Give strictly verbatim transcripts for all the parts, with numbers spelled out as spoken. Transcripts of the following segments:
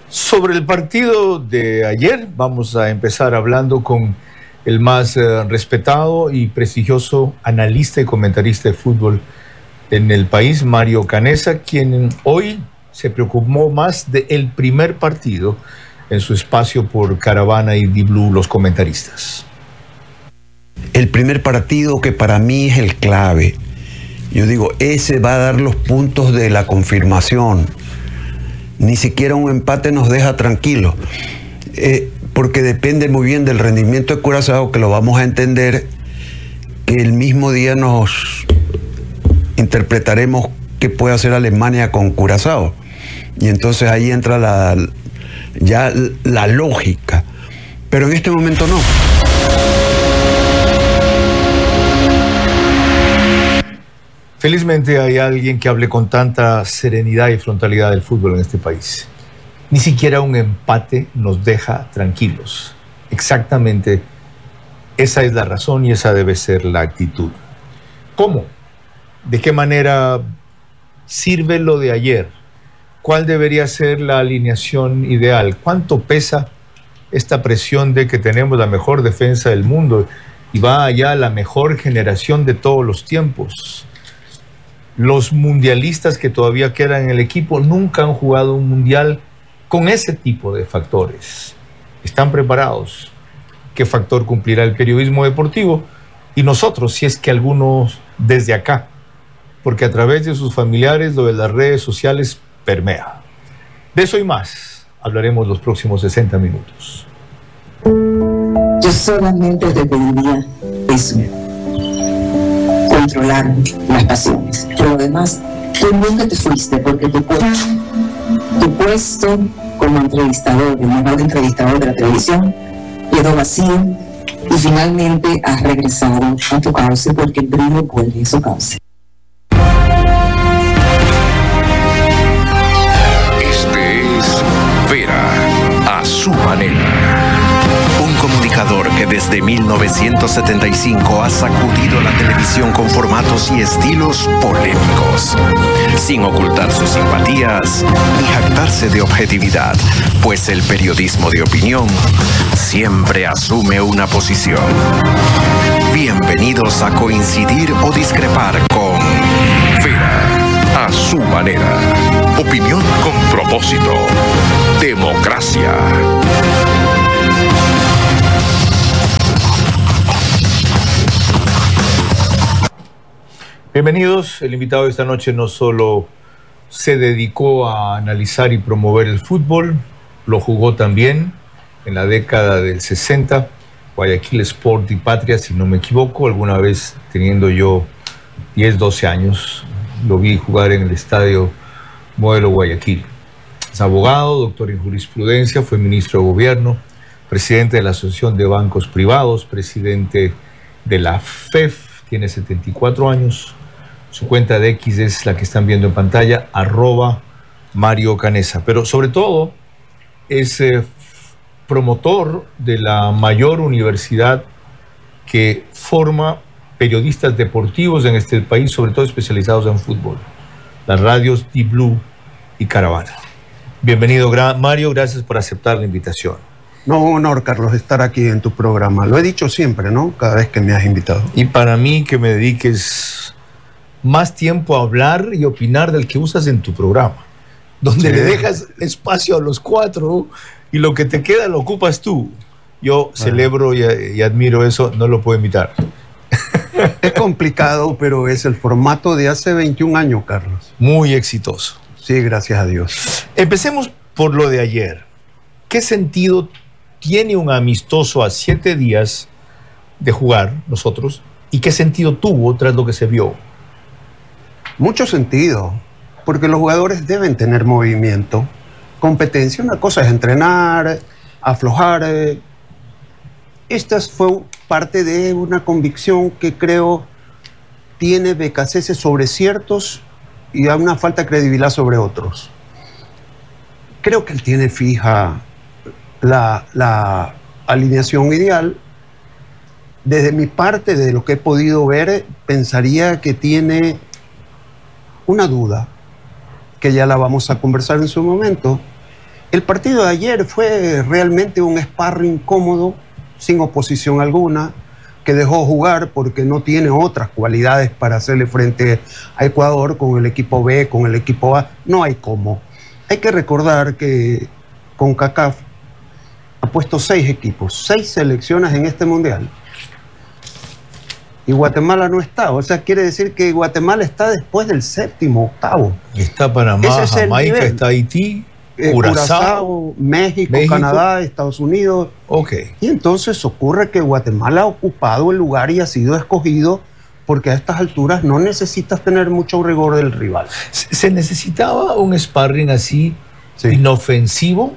Sobre el partido de ayer, vamos a empezar hablando con el más eh, respetado y prestigioso analista y comentarista de fútbol en el país, Mario Canessa, quien hoy se preocupó más del primer partido en su espacio por Caravana y Deep Blue, los comentaristas. El primer partido que para mí es el clave. Yo digo, ese va a dar los puntos de la confirmación. Ni siquiera un empate nos deja tranquilos, eh, porque depende muy bien del rendimiento de Curazao, que lo vamos a entender, que el mismo día nos interpretaremos qué puede hacer Alemania con Curazao. Y entonces ahí entra la, ya la lógica. Pero en este momento no. Felizmente hay alguien que hable con tanta serenidad y frontalidad del fútbol en este país. Ni siquiera un empate nos deja tranquilos. Exactamente esa es la razón y esa debe ser la actitud. ¿Cómo? ¿De qué manera sirve lo de ayer? ¿Cuál debería ser la alineación ideal? ¿Cuánto pesa esta presión de que tenemos la mejor defensa del mundo y va allá la mejor generación de todos los tiempos? Los mundialistas que todavía quedan en el equipo nunca han jugado un mundial con ese tipo de factores. ¿Están preparados? ¿Qué factor cumplirá el periodismo deportivo? Y nosotros, si es que algunos desde acá, porque a través de sus familiares lo de las redes sociales permea. De eso y más hablaremos los próximos sesenta minutos. Yo solamente te pediría eso. Controlar las pasiones. Pero además, tú nunca te fuiste porque tu puesto, tu puesto como entrevistador, el mejor entrevistador de la televisión, quedó vacío y finalmente has regresado a tu cauce porque el brillo vuelve a su cauce. Este es Vera, a su manera. Un comunicador que desde mil novecientos setenta y cinco ha sacudido la televisión con formatos y estilos polémicos, sin ocultar sus simpatías ni jactarse de objetividad, pues el periodismo de opinión siempre asume una posición. Bienvenidos a coincidir o discrepar con Vera, a su manera. Opinión con propósito. Democracia. Bienvenidos. El invitado de esta noche no solo se dedicó a analizar y promover el fútbol, lo jugó también en la década del sesenta, Guayaquil Sport y Patria, si no me equivoco, alguna vez teniendo yo diez, doce años, lo vi jugar en el estadio Modelo Guayaquil. Es abogado, doctor en jurisprudencia, fue ministro de gobierno, presidente de la Asociación de Bancos Privados, presidente de la F E F, tiene setenta y cuatro años. Su cuenta de X es la que están viendo en pantalla, arroba Mario Canessa. Pero sobre todo es eh, promotor de la mayor universidad que forma periodistas deportivos en este país, sobre todo especializados en fútbol. Las radios Deep Blue y Caravana. Bienvenido, Mario, gracias por aceptar la invitación. No, un honor, Carlos, estar aquí en tu programa. Lo he dicho siempre, ¿no? Cada vez que me has invitado. Y para mí que me dediques más tiempo a hablar y opinar del que usas en tu programa, donde sí le dejas espacio a los cuatro y lo que te queda lo ocupas tú. Yo ah. celebro y, y admiro eso, no lo puedo imitar. Es complicado, pero es el formato de hace veintiún años, Carlos. Muy exitoso. Sí, gracias a Dios. Empecemos por lo de ayer. ¿Qué sentido tiene un amistoso a siete días de jugar nosotros? ¿Y qué sentido tuvo tras lo que se vio? Mucho sentido, porque los jugadores deben tener movimiento, competencia. Una cosa es entrenar, aflojar. Esta fue parte de una convicción que creo tiene B K C S sobre ciertos y da una falta de credibilidad sobre otros. Creo que él tiene fija la, la alineación ideal. Desde mi parte, de lo que he podido ver, pensaría que tiene una duda, que ya la vamos a conversar en su momento, El partido de ayer fue realmente un sparring cómodo, sin oposición alguna, que dejó jugar porque no tiene otras cualidades para hacerle frente a Ecuador con el equipo B, con el equipo A. No hay cómo. Hay que recordar que CONCACAF ha puesto seis equipos, seis selecciones en este mundial. Y Guatemala no está. O sea, quiere decir que Guatemala está después del séptimo, octavo. Está Panamá, Ese es el Jamaica, nivel. está Haití, Eh, Curazao. Curazao, México, México. Canadá, Estados Unidos. Ok. Y entonces ocurre que Guatemala ha ocupado el lugar y ha sido escogido porque a estas alturas no necesitas tener mucho rigor del rival. ¿Se se necesitaba un sparring así, Sí. inofensivo?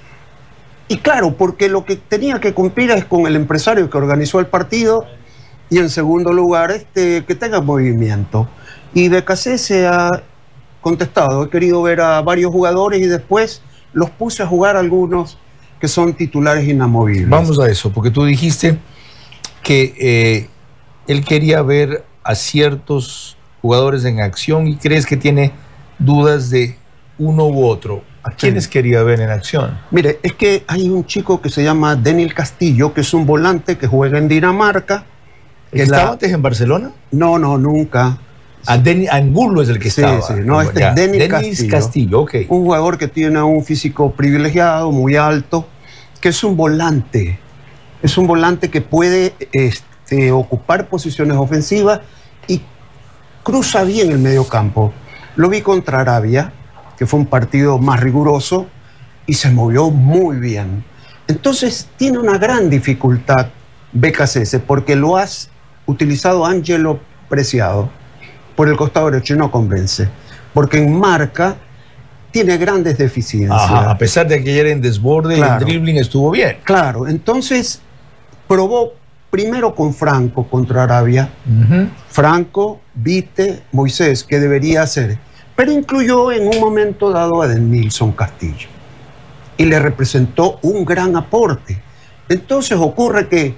Y claro, porque lo que tenía que cumplir es con el empresario que organizó el partido y en segundo lugar este, que tenga movimiento. Y Becasé se ha contestado, he querido ver a varios jugadores y después los puse a jugar algunos que son titulares inamovibles. Vamos a eso, porque tú dijiste que eh, él quería ver a ciertos jugadores en acción y crees que tiene dudas de uno u otro. ¿A quiénes Sí. quería ver en acción? Mire, es que hay un chico que se llama Denil Castillo, que es un volante que juega en Dinamarca. que ¿Estaba la- antes en Barcelona? No, no, nunca. A Deni- Angulo es el que Sí, estaba. sí, no, este Ya. es Denis Denis Castillo. Castillo, ok. Un jugador que tiene un físico privilegiado, muy alto, que es un volante. Es un volante que puede este, ocupar posiciones ofensivas y cruza bien el medio campo. Lo vi contra Arabia, que fue un partido más riguroso, y se movió muy bien. Entonces tiene una gran dificultad B K C S porque lo has utilizado Ángelo Preciado por el costado derecho y no convence. Porque en marca tiene grandes deficiencias. Ajá, a pesar de que ayer en desborde y en Claro. dribbling estuvo bien. Claro, entonces probó primero con Franco contra Arabia. Ujú. Franco, Vite, Moisés, que debería hacer. Pero incluyó en un momento dado a Denilson Castillo. Y le representó un gran aporte. Entonces ocurre que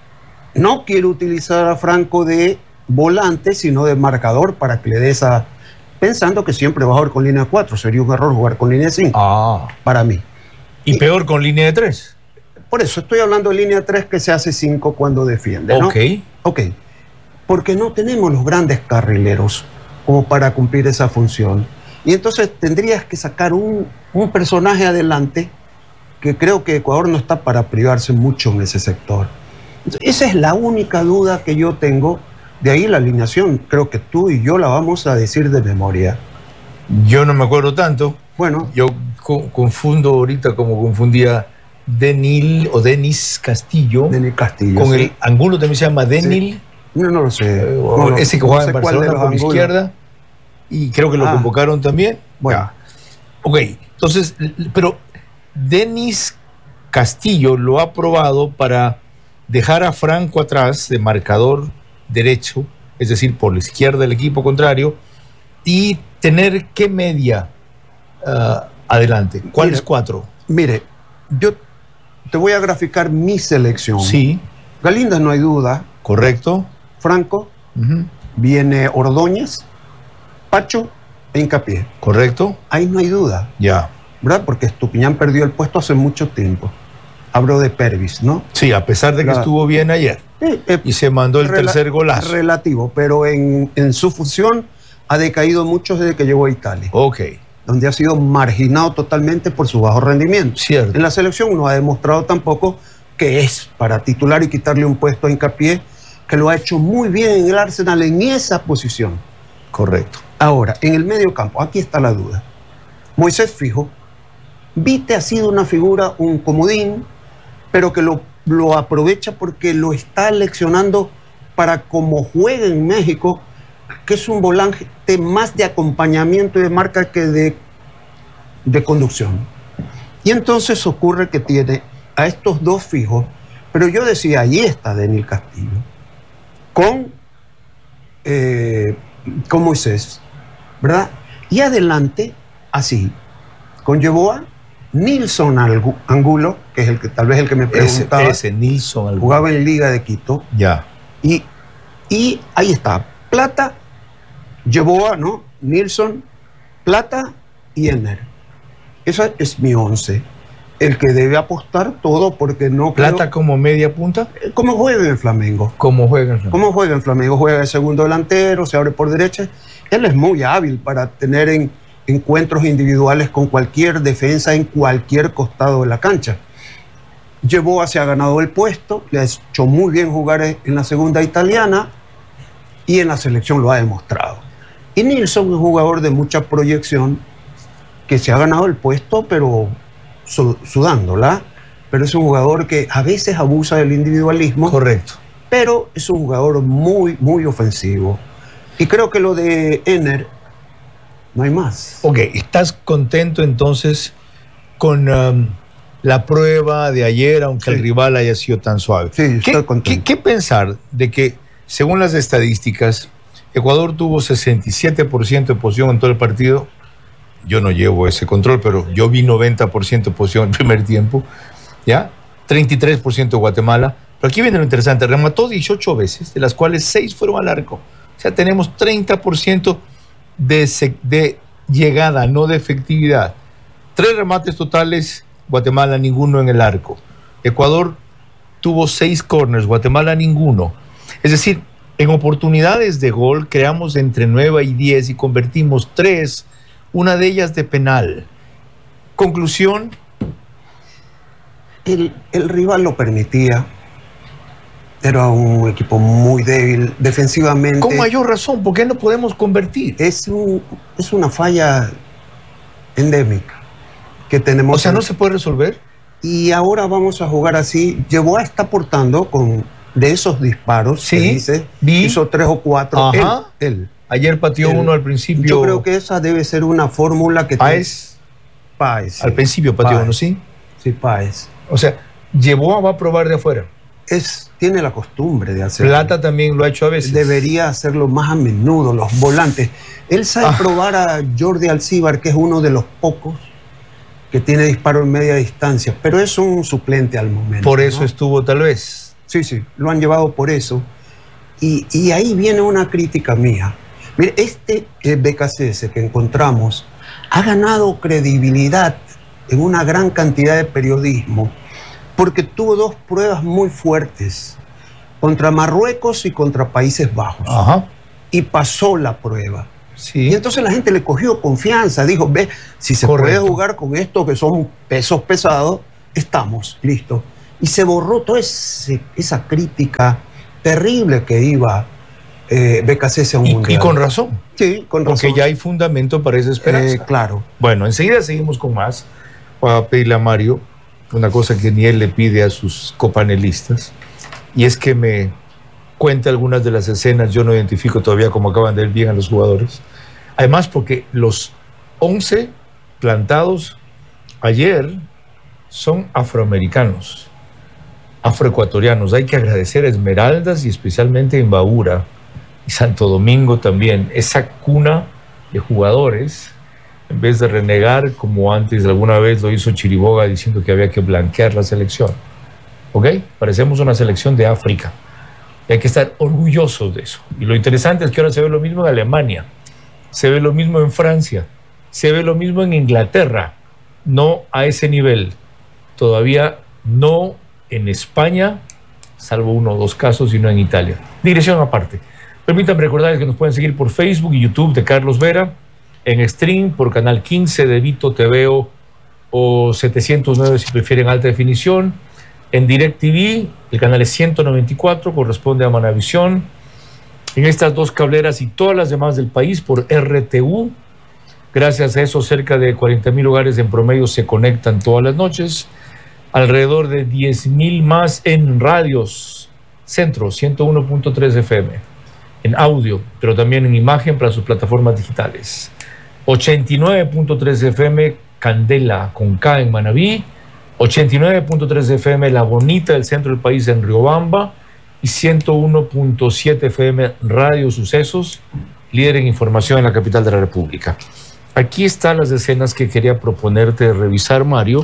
no quiere utilizar a Franco de volante, sino de marcador para que le dé esa... Pensando que siempre va a jugar con línea cuatro. Sería un error jugar con línea cinco, Ah, para mí. y peor con línea de tres. Por eso estoy hablando de línea tres que se hace cinco cuando defiende, ¿no? Ok. Ok. Porque no tenemos los grandes carrileros como para cumplir esa función. Y entonces tendrías que sacar un, un personaje adelante que creo que Ecuador no está para privarse mucho en ese sector. Entonces, esa es la única duda que yo tengo. De ahí la alineación, creo que tú y yo la vamos a decir de memoria. Yo no me acuerdo tanto. Bueno, Yo co- confundo ahorita como confundía Denil o Denis Castillo Denis Castillo. con sí. el Angulo, también se llama Denil, No, no lo sé. eh, No, o no, ese que no jugaba sé en cuál de Barcelona los por Angulos. izquierda y creo que lo Ah. convocaron también. Bueno. Ya. Ok, entonces, l- pero Denis Castillo lo ha probado para dejar a Franco atrás de marcador derecho, es decir, por la izquierda del equipo contrario, y tener qué media ah, adelante. ¿Cuáles Mira, cuatro? Mire, yo te voy a graficar mi selección. Sí, Galinda no hay duda. correcto. Franco, Ujú, viene Ordóñez, Pacho e Hincapié. correcto. Ahí no hay duda, Ya. ¿verdad? Porque Estupiñán perdió el puesto hace mucho tiempo. Hablo de Pervis, ¿no? Sí, a pesar de que La- estuvo bien ayer Eh, eh, y se mandó el rela- tercer golazo. Relativo, pero en, en su función ha decaído mucho desde que llegó a Italia, Ok, donde ha sido marginado totalmente por su bajo rendimiento. cierto. En la selección no ha demostrado tampoco que es para titular y quitarle un puesto a Hincapié, que lo ha hecho muy bien en el Arsenal en esa posición. Correcto. Ahora, en el medio campo, aquí está la duda. Moisés fijo. Vite ha sido una figura, un comodín, pero que lo, lo aprovecha porque lo está leccionando para como juega en México, que es un volante más de acompañamiento y de marca que de, de conducción. Y entonces ocurre que tiene a estos dos fijos, pero yo decía, ahí está Denil Castillo, con, eh, con Moisés, ¿verdad? Y adelante, así, con Yeboah, Nilson Algu- Angulo, que es el que tal vez el que me Ese, preguntaba, ese Nilson. Algo. jugaba en Liga de Quito, Ya. y, y ahí está, Plata, Yeboah, ¿no? Nilson, Plata y Ener. Esa es mi once. El que debe apostar todo porque no... ¿Plata creo, como media punta? ¿Cómo juega en el Flamengo? ¿Cómo juega en Flamengo? ¿Cómo juega en Flamengo? Juega de segundo delantero, se abre por derecha. Él es muy hábil para tener en, encuentros individuales con cualquier defensa en cualquier costado de la cancha. Llevó, se ha ganado el puesto, le ha hecho muy bien jugar en la segunda italiana y en la selección lo ha demostrado. Y Nilsson es un jugador de mucha proyección que se ha ganado el puesto, pero sudándola, pero es un jugador que a veces abusa del individualismo. Correcto. Pero es un jugador muy, muy ofensivo. Y creo que lo de Ener, no hay más. Ok, ¿estás contento entonces con um, la prueba de ayer, aunque sí. el rival haya sido tan suave? Sí, estoy ¿Qué, contento. ¿qué, ¿Qué pensar de que, según las estadísticas, Ecuador tuvo sesenta y siete por ciento de posesión en todo el partido? Yo no llevo ese control, pero yo vi noventa por ciento de posesión en el primer tiempo, ¿ya? treinta y tres por ciento Guatemala. Pero aquí viene lo interesante, remató dieciocho veces, de las cuales seis fueron al arco. O sea, tenemos treinta por ciento de, de llegada, no de efectividad. Tres remates totales, Guatemala ninguno en el arco. Ecuador tuvo seis corners, Guatemala ninguno. Es decir, en oportunidades de gol creamos entre nueve y diez y convertimos tres, una de ellas de penal. Conclusión. El, el rival lo permitía. Era un equipo muy débil defensivamente. Con mayor razón, ¿por qué no podemos convertir? Es, un, es una falla endémica que tenemos. O sea, ¿no se puede resolver? Y ahora vamos a jugar así. Yeboah está aportando con de esos disparos. Sí, que dice, vi. hizo tres o cuatro. Ajá. Él, él. Ayer pateó él. uno al principio. Yo creo que esa debe ser una fórmula que... Páez. Páez. Sí. Al principio pateó Páez. uno, ¿sí? Sí, Páez. O sea, Yeboah va a probar de afuera. Es, tiene la costumbre de hacerlo. Plata también lo ha hecho a veces. Debería hacerlo más a menudo, los volantes. Él sabe ah. probar a Jordi Alcíbar, que es uno de los pocos que tiene disparo en media distancia, pero es un suplente al momento. Por eso ¿no? estuvo tal vez. Sí, sí, lo han llevado por eso. Y, y ahí viene una crítica mía. Mire, este eh, B K C S que encontramos ha ganado credibilidad en una gran cantidad de periodismo porque tuvo dos pruebas muy fuertes contra Marruecos y contra Países Bajos. Ajá. Y pasó la prueba. Sí. Y entonces la gente le cogió confianza, dijo, ve, si se Correcto. puede jugar con estos que son pesos pesados, estamos, listo. Y se borró toda ese, esa crítica terrible que iba eh, B K C S a un y, mundial. Y con razón. Sí, con razón. Porque ya hay fundamento para esa esperanza. Eh, claro. Bueno, enseguida seguimos con más. Voy a pedirle a Mario una cosa que ni él le pide a sus copanelistas, y es que me cuente algunas de las escenas. Yo no identifico todavía cómo acaban de ir bien a los jugadores. Además, porque los once plantados ayer son afroamericanos, afroecuatorianos. Hay que agradecer a Esmeraldas y especialmente en Baura y Santo Domingo también, esa cuna de jugadores, en vez de renegar como antes alguna vez lo hizo Chiriboga diciendo que había que blanquear la selección. ¿Ok? Parecemos una selección de África. Y hay que estar orgullosos de eso. Y lo interesante es que ahora se ve lo mismo en Alemania, se ve lo mismo en Francia, se ve lo mismo en Inglaterra, no a ese nivel. Todavía no en España, salvo uno o dos casos, sino en Italia. Dirección aparte. Permítanme recordarles que nos pueden seguir por Facebook y YouTube de Carlos Vera, en stream por Canal quince de Vito T V O o setecientos nueve si prefieren alta definición. En DirecTV, el canal es ciento noventa y cuatro, corresponde a Manavisión. En estas dos cableras y todas las demás del país por R T U. Gracias a eso, cerca de cuarenta mil hogares en promedio se conectan todas las noches. Alrededor de diez mil más en radios. Centro, ciento uno punto tres F M. En audio, pero también en imagen para sus plataformas digitales. ochenta y nueve punto tres F M, Candela, con K en Manabí. ochenta y nueve punto tres F M, La Bonita del centro del país en Riobamba. Y ciento uno punto siete F M, Radio Sucesos, líder en información en la capital de la República. Aquí están las escenas que quería proponerte revisar, Mario,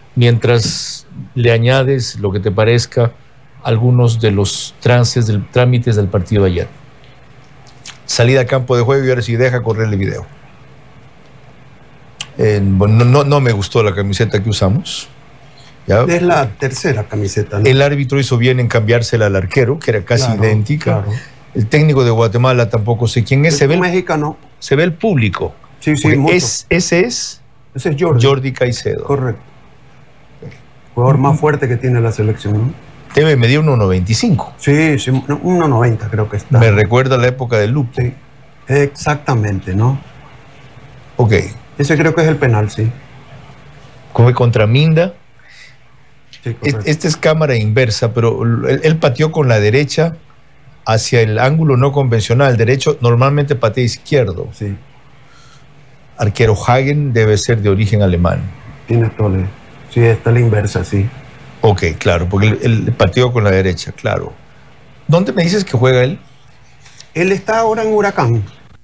mientras le añades lo que te parezca algunos de los trances del, trámites del partido de ayer. Salida a campo de juego y ahora sí deja correr el video. Eh, bueno, no, no me gustó la camiseta que usamos. ¿Ya? Es la tercera camiseta, ¿no? El árbitro hizo bien en cambiársela al arquero, que era casi Claro, idéntica. claro. El técnico de Guatemala tampoco sé quién es. Es Se ve, el, mexicano. se ve el público. Sí, sí, Porque mucho. es, ese es Ese es Jordi. Jordi Caicedo. Correcto. Jugador más fuerte que tiene la selección, ¿no? Debe medir uno noventa y cinco. Sí, sí, uno noventa creo que está. Me recuerda a la época del Lupo. Sí, exactamente, ¿no? Ok. Ese creo que es el penal, sí. Come contra Minda. Sí, correcto. Esta es cámara inversa, pero él, él pateó con la derecha hacia el ángulo no convencional. Derecho normalmente patea izquierdo. Sí, Arquero Hagen debe ser de origen alemán. tiene todo. el- Sí, está la inversa, sí. Ok, claro, porque él, él pateó con la derecha, claro. ¿Dónde me dices que juega él? Él está ahora en Huracán.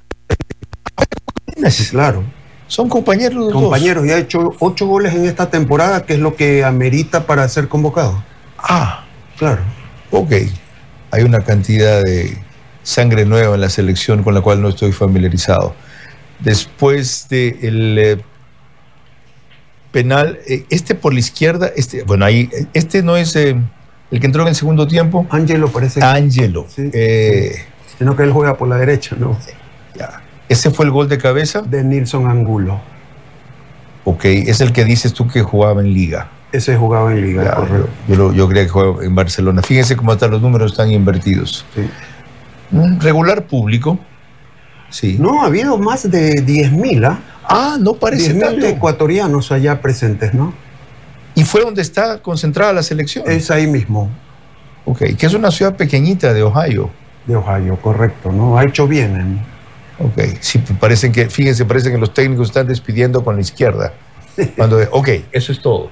Sí, claro. Son compañeros los Compañeros, y ha hecho ocho goles en esta temporada, que es lo que amerita para ser convocado. dos. Ah, Claro. ok. Hay una cantidad de sangre nueva en la selección con la cual no estoy familiarizado. Después del eh, penal, eh, este por la izquierda, este, bueno, ahí, este no es eh, el que entró en el segundo tiempo. Ángelo parece que... Ángelo. Sí, Eh, sí. Sino que él juega por la derecha, ¿no? ya. ¿Ese fue el gol de cabeza? De Nilson Angulo. Ok, es el que dices tú que jugaba en Liga. Ese jugaba en Liga, Ya, correcto. yo, yo, lo- yo creía que jugaba en Barcelona. Fíjense cómo están los números, están invertidos. Sí. Un regular público. Sí. No, ha habido más de diez mil, ¿ah? Ah, no parece diez mil tanto. ecuatorianos allá presentes, ¿no? Y fue donde está concentrada la selección. Es ahí mismo, Ok, que es una ciudad pequeñita de Ohio. de Ohio, correcto, ¿no? Ha hecho bien. ¿eh? Ok, sí, parecen que, fíjense, parece que los técnicos están despidiendo con la izquierda. Cuando, ok, eso es todo.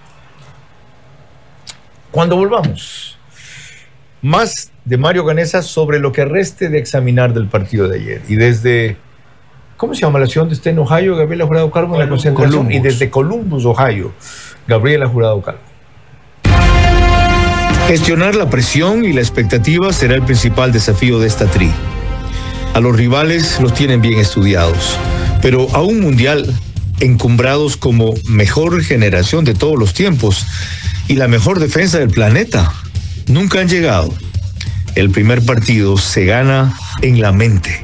Cuando volvamos, más de Mario Ganesa sobre lo que reste de examinar del partido de ayer. Y desde, ¿cómo se llama la ciudad donde está en Ohio? Gabriela Jurado Calvo en la concentración. Columbus. Y desde Columbus, Ohio, Gabriela Jurado Calvo. Gestionar la presión y la expectativa será el principal desafío de esta tri. A los rivales los tienen bien estudiados, pero a un mundial encumbrados como mejor generación de todos los tiempos y la mejor defensa del planeta, nunca han llegado. El primer partido se gana en la mente.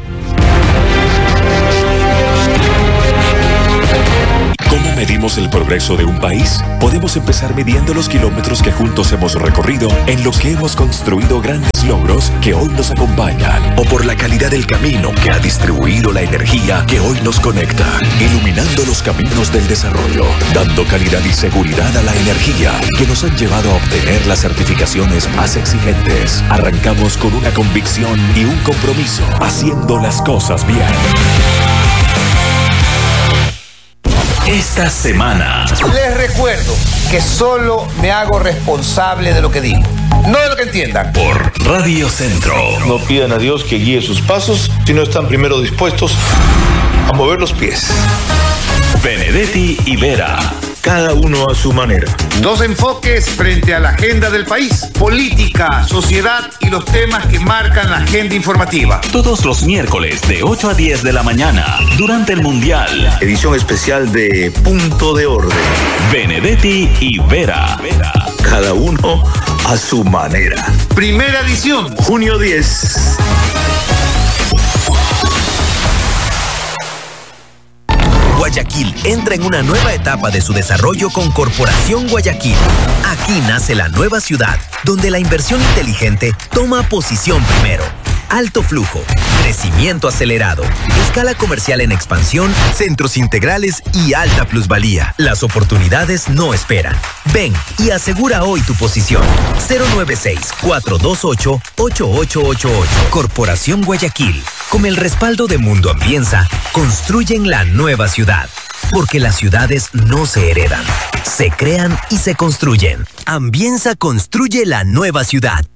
¿Cómo medimos el progreso de un país? Podemos empezar midiendo los kilómetros que juntos hemos recorrido, en los que hemos construido grandes logros que hoy nos acompañan, o por la calidad del camino que ha distribuido la energía que hoy nos conecta, iluminando los caminos del desarrollo, dando calidad y seguridad a la energía que nos han llevado a obtener las certificaciones más exigentes. Arrancamos con una convicción y un compromiso, haciendo las cosas bien. Esta semana, Les recuerdo que solo me hago responsable de lo que digo, no de lo que entiendan. por Radio Centro. No pidan a Dios que guíe sus pasos si no están primero dispuestos a mover los pies. Benedetti y Vera. Cada uno a su manera. Dos enfoques frente a la agenda del país: política, sociedad y los temas que marcan la agenda informativa. Todos los miércoles de ocho a diez de la mañana, durante el Mundial. Edición especial de Punto de Orden. Benedetti y Vera. Cada uno a su manera. Primera edición. Junio diez. Guayaquil entra en una nueva etapa de su desarrollo con Corporación Guayaquil. Aquí nace la nueva ciudad, donde la inversión inteligente toma posición primero. Alto flujo, crecimiento acelerado, escala comercial en expansión, centros integrales y alta plusvalía. Las oportunidades no esperan. Ven y asegura hoy tu posición. cero nueve seis, cuatro dos ocho, ocho ocho ocho ocho. Corporación Guayaquil. Con el respaldo de Mundo Ambienza, construyen la nueva ciudad. Porque las ciudades no se heredan, se crean y se construyen. Ambienza construye la nueva ciudad.